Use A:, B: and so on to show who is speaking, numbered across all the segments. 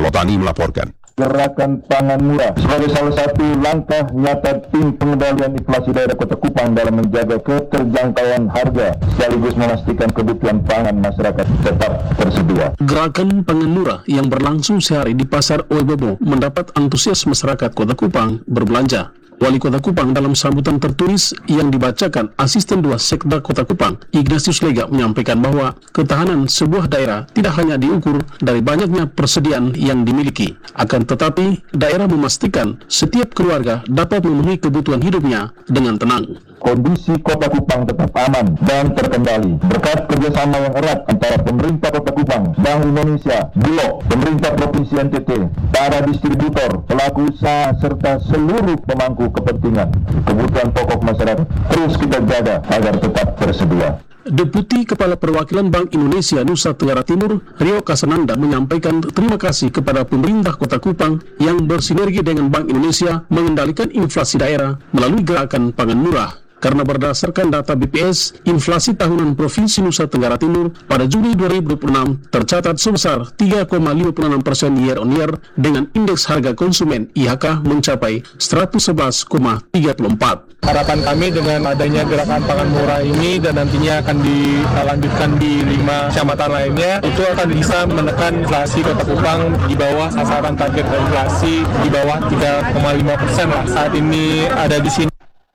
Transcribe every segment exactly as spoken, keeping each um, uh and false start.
A: Alotani melaporkan.
B: Gerakan pangan murah sebagai salah satu langkah nyata tim pengendalian inflasi daerah Kota Kupang dalam menjaga keterjangkauan harga sekaligus memastikan kebutuhan pangan masyarakat tetap tersedia.
C: Gerakan pangan murah yang berlangsung sehari di Pasar Oebobo mendapat antusias masyarakat Kota Kupang berbelanja. Wali Kota Kupang dalam sambutan tertulis yang dibacakan Asisten dua Sekda Kota Kupang, Ignatius Lega, menyampaikan bahwa ketahanan sebuah daerah tidak hanya diukur dari banyaknya persediaan yang dimiliki, akan tetapi daerah memastikan setiap keluarga dapat memenuhi kebutuhan hidupnya dengan tenang.
B: Kondisi Kota Kupang tetap aman dan terkendali berkat kerjasama yang erat antara pemerintah Kota Kupang, Bank Indonesia, Bulog, pemerintah Provinsi N T T, para distributor, pelaku usaha, serta seluruh pemangku kepentingan. Kebutuhan pokok masyarakat terus kita jaga agar tetap tersedia.
C: Deputi Kepala Perwakilan Bank Indonesia Nusa Tenggara Timur, Rio Kasananda, menyampaikan terima kasih kepada pemerintah Kota Kupang yang bersinergi dengan Bank Indonesia mengendalikan inflasi daerah melalui gerakan pangan murah. Karena berdasarkan data B P S, inflasi tahunan Provinsi Nusa Tenggara Timur pada Juli dua ribu dua puluh enam tercatat sebesar tiga koma lima puluh enam persen year on year dengan indeks harga konsumen I H K mencapai seratus sebelas koma tiga puluh empat.
D: Harapan kami dengan adanya gerakan pangan murah ini dan nantinya akan dilanjutkan di lima kecamatan lainnya, itu akan bisa menekan inflasi Kota Kupang di bawah sasaran target inflasi di bawah tiga koma lima persen lah. Saat ini ada di sini.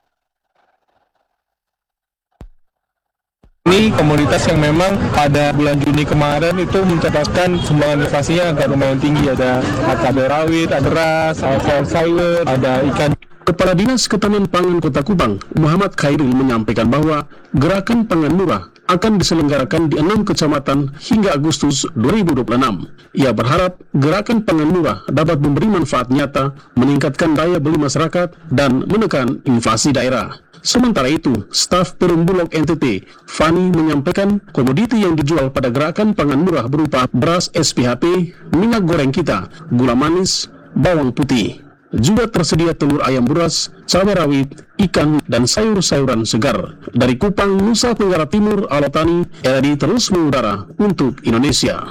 D: Ini komoditas yang memang pada bulan Juni kemarin itu mencatatkan sumbangan inflasinya agak lumayan tinggi. Ada cabai rawit, ada beras, ada sayur, ada ikan.
C: Kepala Dinas Ketahanan Pangan Kota Kupang, Muhammad Khairul, menyampaikan bahwa gerakan pangan murah akan diselenggarakan di enam kecamatan hingga Agustus dua ribu dua puluh enam. Ia berharap gerakan pangan murah dapat memberi manfaat nyata, meningkatkan daya beli masyarakat, dan menekan inflasi daerah. Sementara itu, staf Perum Bulog N T T, Fani, menyampaikan komoditi yang dijual pada gerakan pangan murah berupa beras S P H P, minyak goreng kita, gula manis, bawang putih. Juga tersedia telur ayam buras, cabai rawit, ikan, dan sayur-sayuran segar. Dari Kupang, Nusa Tenggara Timur, Alotani, R R I terus mengudara untuk Indonesia.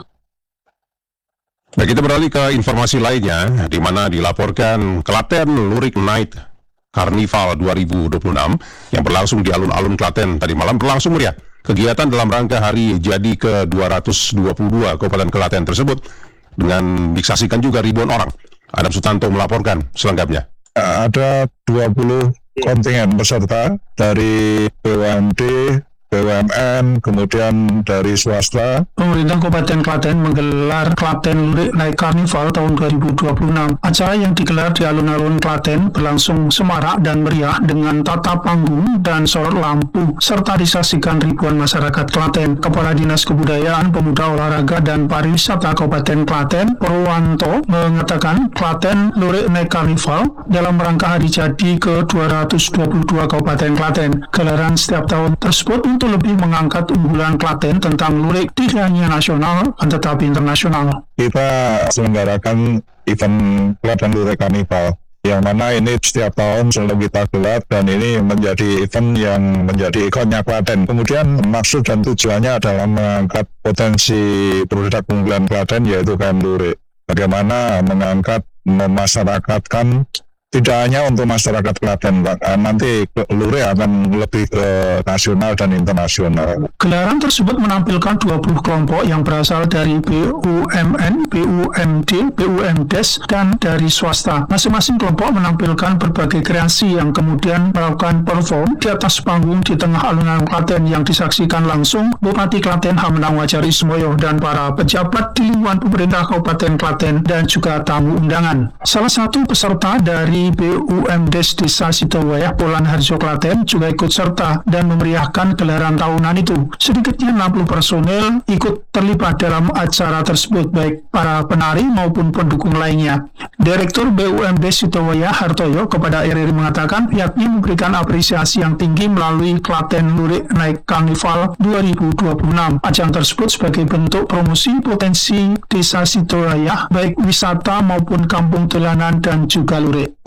A: Baik, kita beralih ke informasi lainnya, di mana dilaporkan Klaten Lurik Night Carnival dua ribu dua puluh enam yang berlangsung di alun-alun Klaten tadi malam berlangsung meriah. Kegiatan dalam rangka hari jadi ke dua ratus dua puluh dua Kabupaten Klaten tersebut dengan disaksikan juga ribuan orang. Adam Sutanto melaporkan selengkapnya.
E: Ada dua puluh kontingen peserta dari B U M D, B U M N, kemudian dari swasta.
F: Pemerintah Kabupaten Klaten menggelar Klaten Lurik Night Carnival tahun dua ribu dua puluh enam. Acara yang digelar di alun-alun Klaten berlangsung semarak dan meriah dengan tata panggung dan sorot lampu, serta disaksikan ribuan masyarakat Klaten. Kepala Dinas Kebudayaan, Pemuda, Olahraga, dan Pariwisata Kabupaten Klaten, Purwanto, mengatakan Klaten Lurik Night Carnival dalam rangka hari jadi ke dua ratus dua puluh dua Kabupaten Klaten. Gelaran setiap tahun tersebut untuk lebih mengangkat unggulan Klaten tentang lurik tidak hanya nasional, tetapi internasional.
E: Kita selenggarakan event Klaten Lurik Carnival, yang mana ini setiap tahun selalu kita gelar, dan ini menjadi event yang menjadi ikonnya Klaten. Kemudian maksud dan tujuannya adalah mengangkat potensi produk unggulan Klaten, yaitu K M Lurik. Bagaimana mengangkat, memasyarakatkan, tidak hanya untuk masyarakat Klaten, Pak. Nanti lurik akan lebih ke nasional dan internasional.
F: Gelaran tersebut menampilkan dua puluh kelompok yang berasal dari B U M N, B U M D, B U M D E S, dan dari swasta. Masing-masing kelompok menampilkan berbagai kreasi yang kemudian melakukan perform di atas panggung di tengah alun-alun Klaten yang disaksikan langsung Bupati Klaten Hamdan Wajarismoyo dan para pejabat di lingkungan pemerintah Kabupaten Klaten dan juga tamu undangan. Salah satu peserta dari B U M D E S Desa Sidowayah Polan Harjo Klaten juga ikut serta dan memeriahkan gelaran tahunan itu. Sedikitnya enam puluh personel ikut terlibat dalam acara tersebut, baik para penari maupun pendukung lainnya. Direktur B U M D E S Sidowayah Hartoyo kepada R R I mengatakan pihaknya memberikan apresiasi yang tinggi melalui Klaten Lurik Night Carnival dua ribu dua puluh enam. Ajang tersebut sebagai bentuk promosi potensi Desa Sidowayah, baik wisata maupun kampung dolanan dan juga lurik.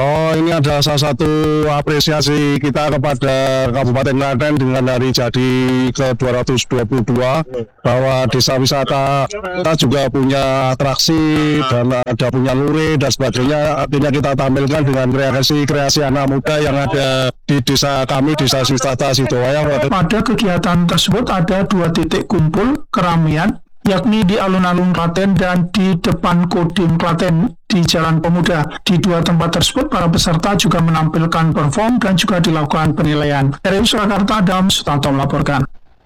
E: Oh, ini adalah salah satu apresiasi kita kepada Kabupaten Klaten dengan hari jadi ke dua ratus dua puluh dua bahwa desa wisata kita juga punya atraksi dan ada punya lurik dan sebagainya. Artinya kita tampilkan dengan kreasi-kreasi anak muda yang ada di desa kami, desa wisata Sidowaya.
F: Pada kegiatan tersebut ada dua titik kumpul keramaian, yakni di alun-alun Klaten dan di depan Kodim Klaten di Jalan Pemuda. Di dua tempat tersebut, para peserta juga menampilkan perform dan juga dilakukan penilaian. R I Surakarta, Adam Sutanto melaporkan.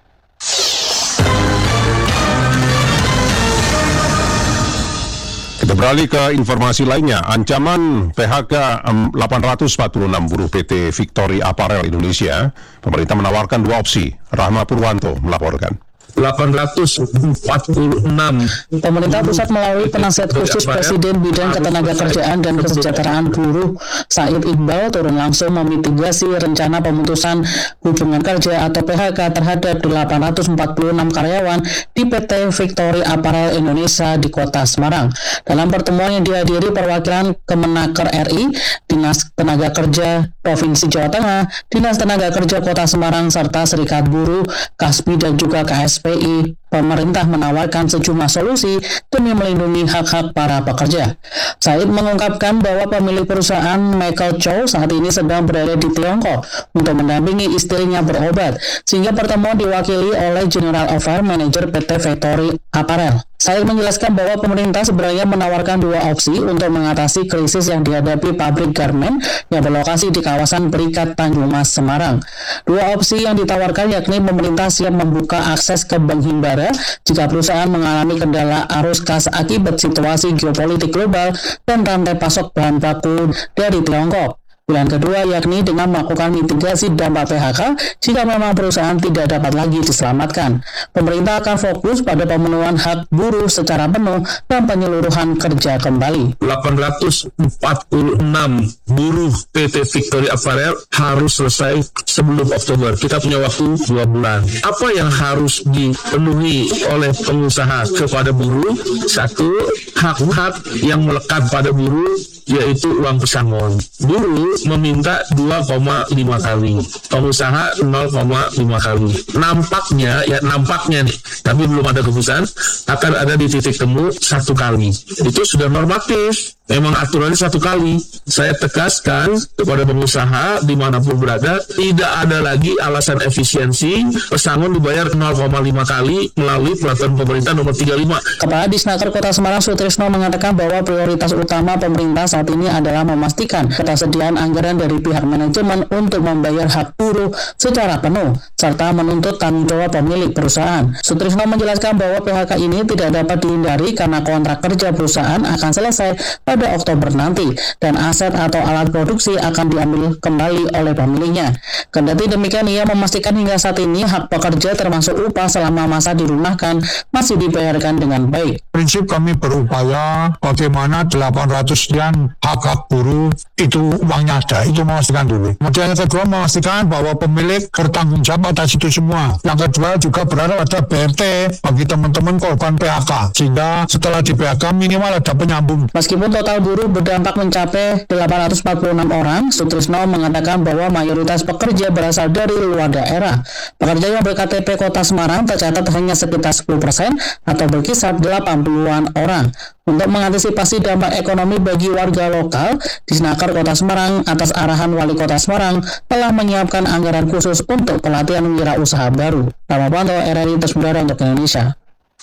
A: Kita beralih ke informasi lainnya. Ancaman P H K delapan ratus empat puluh enam buruh P T Victory Apparel Indonesia. Pemerintah menawarkan dua opsi. Rahma Purwanto melaporkan.
G: delapan ratus empat puluh enam.
H: Pemerintah pusat melalui penasihat khusus Presiden bidang ketenagakerjaan dan kesejahteraan buruh Said Iqbal turun langsung memitigasi rencana pemutusan hubungan kerja atau P H K terhadap delapan ratus empat puluh enam karyawan di P T Victory Apparel Indonesia di Kota Semarang. Dalam pertemuan yang dihadiri perwakilan Kemenaker R I, Dinas Tenaga Kerja Provinsi Jawa Tengah, Dinas Tenaga Kerja Kota Semarang, serta Serikat Buruh, Kasbi, dan juga K S P I, pemerintah menawarkan sejumlah solusi demi melindungi hak-hak para pekerja. Said mengungkapkan bahwa pemilik perusahaan Michael Chow saat ini sedang berada di Tiongkok untuk mendampingi istrinya berobat, sehingga pertemuan diwakili oleh General Affair Manager P T Victory Apparel. Said menjelaskan bahwa pemerintah sebenarnya menawarkan dua opsi untuk mengatasi krisis yang dihadapi pabrik garmen yang berlokasi di kawasan Berikat Tanjung Mas, Semarang. Dua opsi yang ditawarkan yakni pemerintah siap membuka akses ke bank himbara jika perusahaan mengalami kendala arus kas akibat situasi geopolitik global dan rantai pasok bahan baku dari Tiongkok. Pilihan kedua yakni dengan melakukan mitigasi dampak P H K jika memang perusahaan tidak dapat lagi diselamatkan. Pemerintah akan fokus pada pemenuhan hak buruh secara penuh dan penyeluruhan kerja kembali.
G: delapan ratus empat puluh enam buruh P T Victory Apparel harus selesai sebelum Oktober. Kita punya waktu dua bulan. Apa yang harus dipenuhi oleh pengusaha kepada buruh? Satu, hak-hak yang melekat pada buruh, yaitu uang pesangon. Buruh meminta dua koma lima kali, pengusaha nol koma lima kali. Nampaknya, ya nampaknya nih, tapi belum ada keputusan, akan ada di titik temu satu kali. Itu sudah normatif, memang aturannya satu kali. Saya tegaskan kepada pengusaha dimanapun berada, tidak ada lagi alasan efisiensi, pesangon dibayar nol koma lima kali melalui peraturan pemerintah nomor tiga puluh lima.
H: Kepala Disnaker Kota Semarang Sutrisno mengatakan bahwa prioritas utama pemerintah saat ini adalah memastikan ketersediaan anggaran dari pihak manajemen untuk membayar hak buruh secara penuh, serta menuntut tanggung jawab pemilik perusahaan. Sutrisno menjelaskan bahwa P H K ini tidak dapat dihindari karena kontrak kerja perusahaan akan selesai pada Oktober nanti, dan aset atau alat produksi akan diambil kembali oleh pemiliknya. Kendati demikian, ia memastikan hingga saat ini hak pekerja termasuk upah selama masa dirumahkan masih dibayarkan dengan baik.
I: Prinsip kami berupaya bagaimana delapan ratus sekian hak-hak buruh itu uangnya ada, itu memastikan dulu. Kemudian yang kedua memastikan bahwa pemilik bertanggung jawab atas itu semua. Yang kedua juga berharap ada B R T bagi teman-teman korban P H K, sehingga setelah di P H K minimal ada penyambung.
H: Meskipun total buruh berdampak mencapai delapan ratus empat puluh enam orang, Sutrisno mengatakan bahwa mayoritas pekerja berasal dari luar daerah. Pekerja yang ber K T P Kota Semarang tercatat hanya sekitar sepuluh persen atau berkisar delapan puluhan orang. Untuk mengantisipasi dampak ekonomi bagi warga lokal, Disnaker Kota Semarang atas arahan Wali Kota Semarang telah menyiapkan anggaran khusus untuk pelatihan wirausaha baru. Rahma Purwanto, R R I Terus Mudara untuk Indonesia.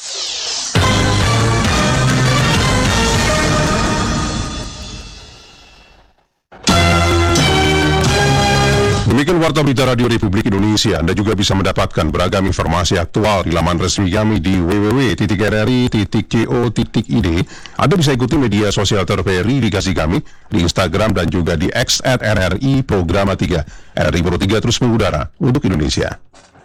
A: Demikian Warta Berita Radio Republik Indonesia. Anda juga bisa mendapatkan beragam informasi aktual di laman resmi kami di w w w titik r r i titik co titik i d. Anda bisa ikuti media sosial terverifikasi kami di Instagram dan juga di X at R R I Programa tiga. R R I Pro tiga terus mengudara untuk Indonesia.